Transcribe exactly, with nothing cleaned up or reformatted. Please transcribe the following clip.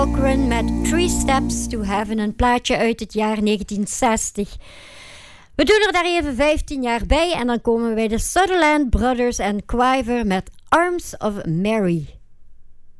Cochran met Three Steps to Heaven, een plaatje uit het jaar negentien zestig. We doen er daar even vijftien jaar bij en dan komen we bij de Sutherland Brothers en Quiver met Arms of Mary.